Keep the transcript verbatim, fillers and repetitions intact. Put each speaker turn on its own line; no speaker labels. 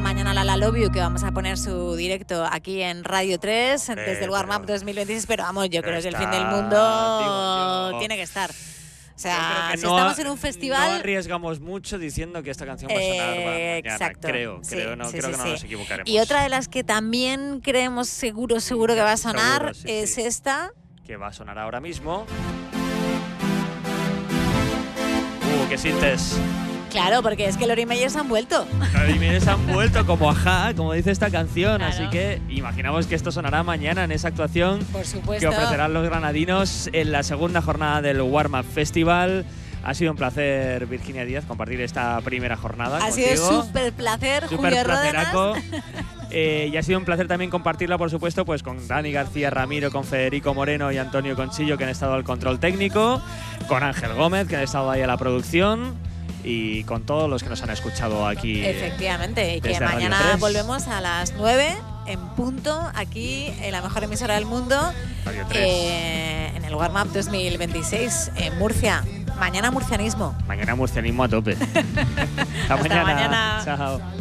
mañana Lala Love You, que vamos a poner su directo aquí en Radio tres
Eh,
desde el Warm Up
pero-
dos mil veintiséis, pero vamos, yo creo que el
está,
fin del
digo
mundo
yo.
tiene que estar. O
Yo
sea,
creo que
si
no
estamos
a-
en un
No
festival...
arriesgamos mucho diciendo que esta canción va a sonar
Eh,
mañana.
exacto.
Creo,
Sí,
creo, no,
sí,
creo
sí,
que no
sí.
nos equivocaremos.
Y otra de las que también creemos seguro, seguro que va a sonar
Seguro, sí,
es
sí.
esta.
Que va a sonar ahora mismo. Uh, qué sintes.
Claro, porque es que Lori Meyers han vuelto.
Y miren, se han vuelto como ajá, como dice esta canción.
Claro.
Así que imaginamos que esto sonará mañana en esa actuación
Por
que
supuesto.
ofrecerán los granadinos en la segunda jornada del Warm Up Festival. Ha sido un placer, Virginia Díaz, compartir esta primera jornada
Ha
contigo.
sido súper placer,
Súper
Julio Ródenas.
placeraco. Eh, y ha sido un placer también compartirla, por supuesto, pues con Dani García Ramiro, con Federico Moreno y Antonio Conchillo, que han estado al control técnico, con Ángel Gómez, que han estado ahí a la producción, y con todos los que nos han escuchado aquí.
Efectivamente, y que
desde Radio
mañana
tres.
volvemos a las nueve en punto, aquí en la mejor emisora del mundo,
Radio tres.
eh, en el Warm Up dos mil veintiséis, en Murcia. Mañana murcianismo.
Mañana murcianismo a tope. Hasta,
Hasta mañana.
Chao.